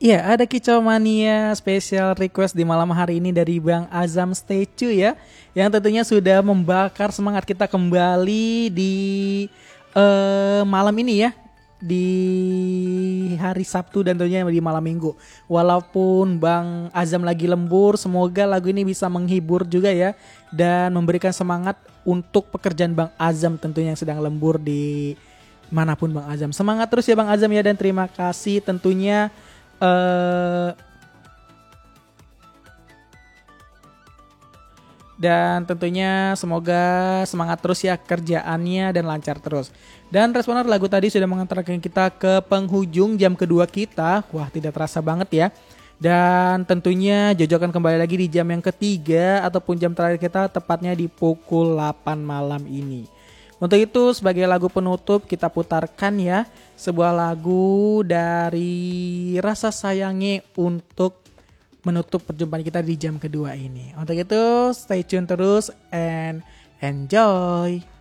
Iya, ada Kicau Mania special request di malam hari ini dari Bang Azam Statue ya, yang tentunya sudah membakar semangat kita kembali di malam ini ya, di hari Sabtu dan tentunya di malam Minggu. Walaupun Bang Azam lagi lembur, semoga lagu ini bisa menghibur juga ya dan memberikan semangat untuk pekerjaan Bang Azam tentunya yang sedang lembur di manapun Bang Azam. Semangat terus ya Bang Azam ya, dan terima kasih tentunya eh dan tentunya semoga semangat terus ya kerjaannya dan lancar terus. Dan responer lagu tadi sudah mengantarkan kita ke penghujung jam kedua kita. Wah, tidak terasa banget ya. Dan tentunya jojokan kembali lagi di jam yang ketiga ataupun jam terakhir kita, tepatnya di pukul 8 malam ini. Untuk itu sebagai lagu penutup kita putarkan ya sebuah lagu dari Rasa Sayangnya untuk menutup perjumpaan kita di jam kedua ini. Untuk itu stay tune terus and enjoy.